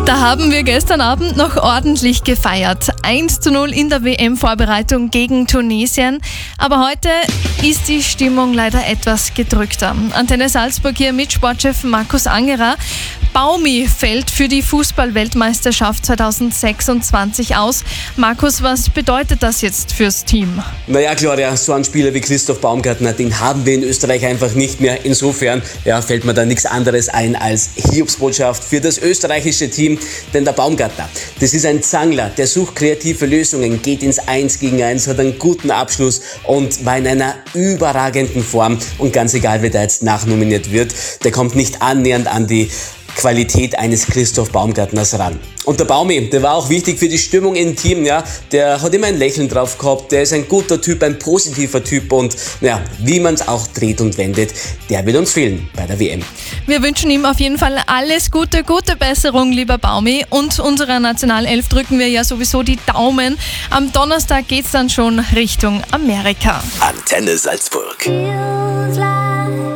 Da haben wir gestern Abend noch ordentlich gefeiert. 1:0 in der WM-Vorbereitung gegen Tunesien. Aber heute ist die Stimmung leider etwas gedrückter. Antenne Salzburg hier mit Sportchef Markus Angerer. Baumi fällt für die Fußball-Weltmeisterschaft 2026 aus. Markus, was bedeutet das jetzt fürs Team? Naja, Claudia, so einen Spieler wie Christoph Baumgartner, den haben wir in Österreich einfach nicht mehr. Insofern fällt mir da nichts anderes ein als Hiobsbotschaft für das österreichische Team. Denn der Baumgartner, das ist ein Zangler, der sucht kreative Lösungen, geht ins 1 gegen 1, hat einen guten Abschluss und war in einer überragenden Form. Und ganz egal, wer da jetzt nachnominiert wird, der kommt nicht annähernd an die Qualität eines Christoph Baumgartners ran. Und der Baumi, der war auch wichtig für die Stimmung im Team, ja. Der hat immer ein Lächeln drauf gehabt, der ist ein guter Typ, ein positiver Typ und wie man es auch dreht und wendet, der wird uns fehlen bei der WM. Wir wünschen ihm auf jeden Fall alles Gute, gute Besserung, lieber Baumi. Und unserer Nationalelf drücken wir ja sowieso die Daumen. Am Donnerstag geht's dann schon Richtung Amerika. Antenne Salzburg.